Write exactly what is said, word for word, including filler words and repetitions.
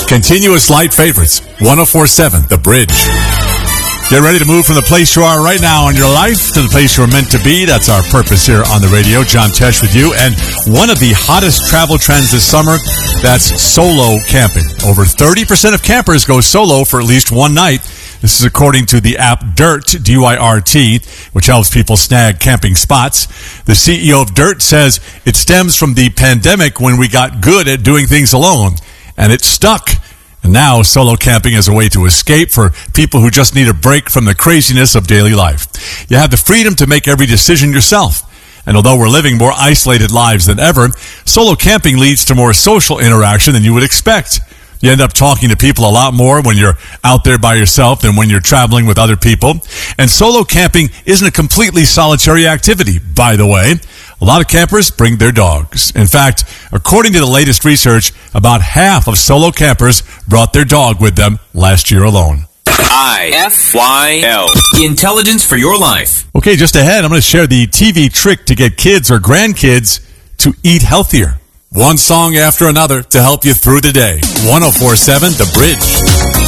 Continuous light favorites. one oh four point seven The Bridge. Get ready to move from the place you are right now in your life to the place you're meant to be. That's our purpose here on the radio. John Tesh with you. And one of the hottest travel trends this summer, that's solo camping. Over thirty percent of campers go solo for at least one night. This is according to the app Dyrt, D Y R T, which helps people snag camping spots. The C E O of Dyrt says it stems from the pandemic when we got good at doing things alone, and it stuck. And now solo camping is a way to escape for people who just need a break from the craziness of daily life. You have the freedom to make every decision yourself. And although we're living more isolated lives than ever, solo camping leads to more social interaction than you would expect. You end up talking to people a lot more when you're out there by yourself than when you're traveling with other people. And solo camping isn't a completely solitary activity, by the way. A lot of campers bring their dogs. In fact, according to the latest research, about half of solo campers brought their dog with them last year alone. I F Y L. Intelligence for your life. Okay, just ahead, I'm going to share the T V trick to get kids or grandkids to eat healthier. One song after another to help you through the day. one oh four point seven The Bridge.